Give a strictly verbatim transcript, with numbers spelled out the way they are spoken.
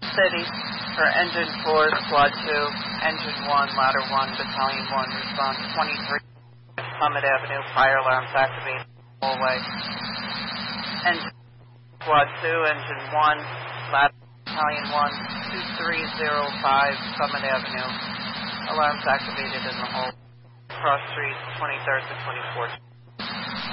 City for Engine four, Squad two, Engine one, Ladder one, Battalion one, response twenty-three, Summit Avenue, fire alarms activated hallway. Engine Squad two, Engine one, Ladder Battalion one, two three zero five, Summit Avenue, alarms activated in the hall. Cross Street, twenty-third to twenty-fourth.